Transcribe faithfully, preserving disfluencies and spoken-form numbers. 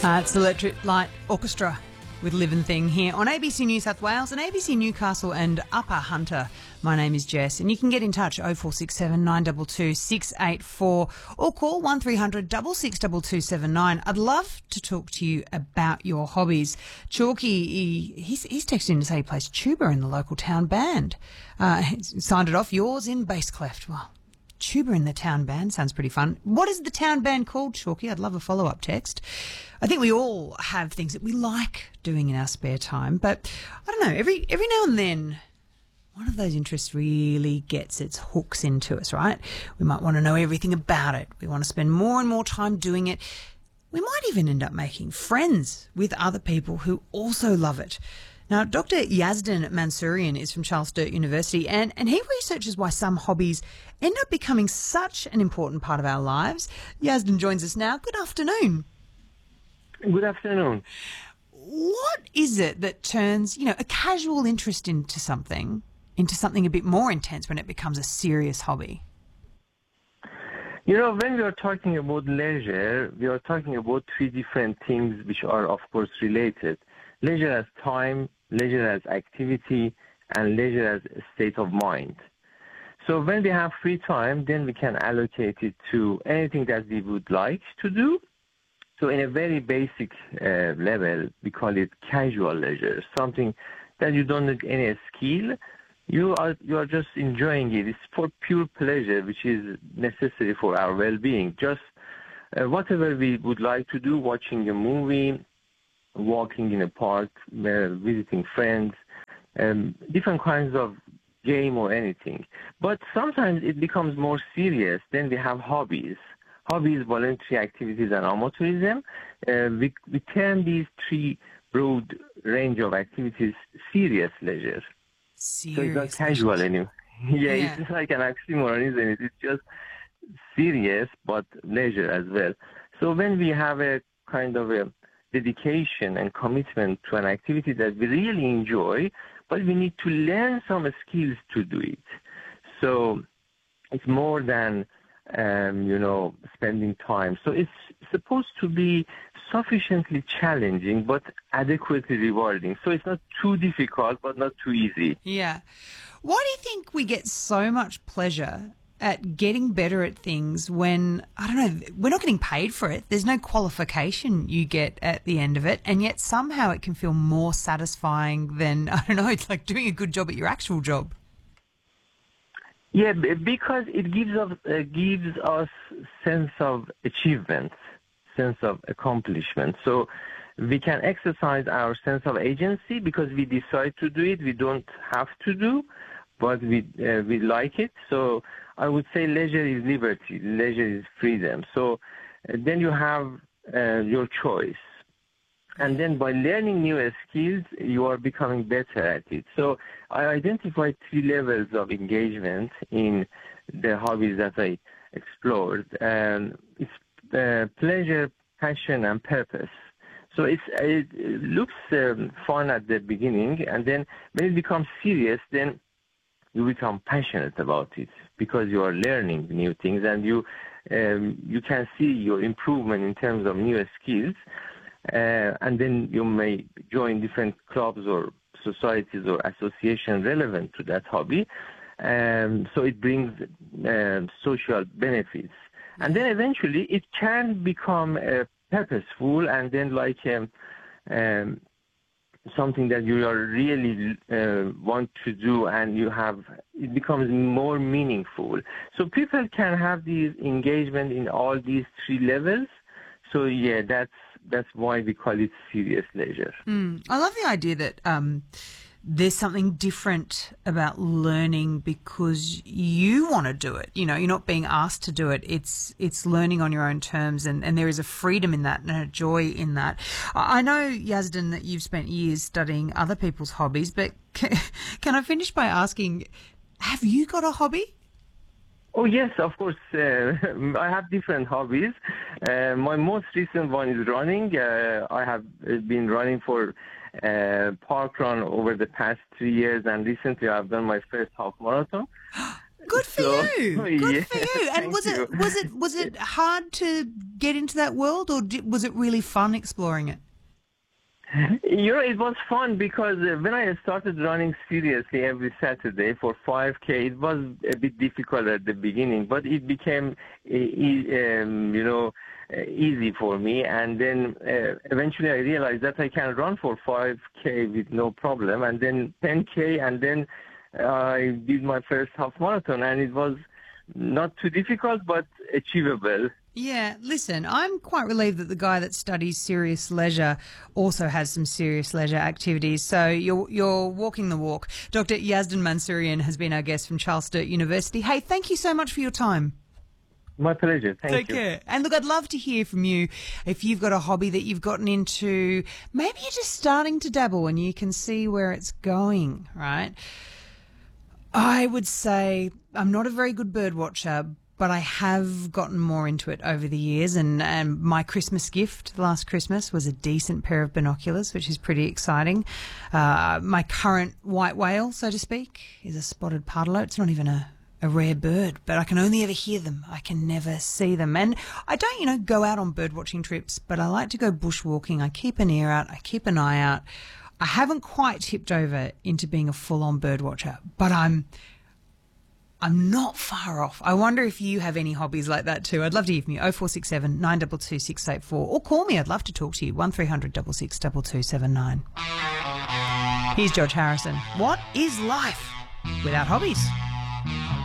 Uh, it's Electric Light Orchestra with Living Thing here on A B C New South Wales and A B C Newcastle and Upper Hunter. My name is Jess and you can get in touch oh four six seven, nine two two, six eight four or call one three hundred, six six two two seven nine. I'd love to talk to you about your hobbies. Chalky, he, he's, he's texted in to say he plays tuba in the local town band. Uh, he's signed it off, yours in bass clef. Well, tuba in the town band sounds pretty fun. What is the town band called, Chalky? I'd love a follow-up text. I think we all have things that we like doing in our spare time, but I don't know, every every now and then one of those interests really gets its hooks into us, right? We might want to know everything about it. We want to spend more and more time doing it. We might even end up making friends with other people who also love it. Now, Doctor Yazdan Mansourian is from Charles Sturt University, and, and he researches why some hobbies end up becoming such an important part of our lives. Yazdan joins us now. Good afternoon. Good afternoon. What is it that turns, you know, a casual interest into something, into something a bit more intense when it becomes a serious hobby? You know, when we are talking about leisure, we are talking about three different things which are, of course, related. Leisure as time, leisure as activity, and leisure as a state of mind. So when we have free time, then we can allocate it to anything that we would like to do. So in a very basic uh, level, we call it casual leisure, something that you don't need any skill. You are you are just enjoying it. It's for pure pleasure, which is necessary for our well-being. Just uh, whatever we would like to do, watching a movie, walking in a park, uh, visiting friends, um, different kinds of game or anything. But sometimes it becomes more serious. Then we have hobbies. Hobbies, voluntary activities, and amateurism. Uh, we, we term these three broad range of activities serious leisure. Serious so it's not casual leisure. anymore. yeah, Yeah. It's like an oxymoron, isn't it? It's just serious, but leisure as well. So when we have a kind of a dedication and commitment to an activity that we really enjoy, but we need to learn some skills to do it. So it's more than Um, you know, spending time. So it's supposed to be sufficiently challenging, but adequately rewarding. So it's not too difficult, but not too easy. Yeah. Why do you think we get so much pleasure at getting better at things when, I don't know, we're not getting paid for it? There's no qualification you get at the end of it, and yet somehow it can feel more satisfying than, I don't know, it's like doing a good job at your actual job. Yeah, because it gives us uh, gives us sense of achievement, sense of accomplishment. So we can exercise our sense of agency because we decide to do it. We don't have to do, but we uh, we like it. So I would say leisure is liberty, leisure is freedom. So uh, then you have uh, your choice. And then by learning new skills, you are becoming better at it. So I identified three levels of engagement in the hobbies that I explored. And it's uh, pleasure, passion, and purpose. So it's, it looks um, fun at the beginning, and then when it becomes serious, then you become passionate about it because you are learning new things, and you um, you can see your improvement in terms of new skills. Uh, and then you may join different clubs or societies or associations relevant to that hobby. Um, so it brings uh, social benefits. And then eventually it can become uh, purposeful and then like um, um, something that you are really uh, want to do, and you have, it becomes more meaningful. So people can have these engagement in all these three levels. So yeah, that's that's why we call it serious leisure. Mm. I love the idea that um, there's something different about learning because you want to do it. You know, you're not being asked to do it. It's it's learning on your own terms, and, and there is a freedom in that and a joy in that. I know, Yazdan, that you've spent years studying other people's hobbies, but can, can I finish by asking, have you got a hobby? Oh, yes, of course. Uh, I have different hobbies. Uh, my most recent one is running. Uh, I have been running for uh, park run over the past three years, and recently I've done my first half marathon. Good for So, you. Good yeah, for you. And thank was it you. was it was it hard to get into that world, or did, was it really fun exploring it? You know, it was fun because uh, when I started running seriously every Saturday for five K, it was a bit difficult at the beginning, but it became, uh, e- um, you know, uh, easy for me. And then uh, eventually I realized that I can run for five K with no problem, and then ten K, and then I did my first half marathon, and it was not too difficult, but achievable. Yeah, listen, I'm quite relieved that the guy that studies serious leisure also has some serious leisure activities. So you're you're walking the walk. Doctor Yazdan Mansourian has been our guest from Charles Sturt University. Hey, thank you so much for your time. My pleasure. Thank Take you. care. And look, I'd love to hear from you if you've got a hobby that you've gotten into. Maybe you're just starting to dabble and you can see where it's going, right? I would say I'm not a very good bird watcher, but I have gotten more into it over the years. And, and my Christmas gift last Christmas was a decent pair of binoculars, which is pretty exciting. Uh, my current white whale, so to speak, is a spotted pardalo. It's not even a, a rare bird, but I can only ever hear them. I can never see them. And I don't, you know, go out on bird watching trips, but I like to go bushwalking. I keep an ear out. I keep an eye out. I haven't quite tipped over into being a full-on bird watcher, but I'm I'm not far off. I wonder if you have any hobbies like that too. I'd love to hear from you. oh four six seven, nine two two, six eight four, or call me. I'd love to talk to you. one three hundred six six two two seven nine. Here's George Harrison. What is life without hobbies?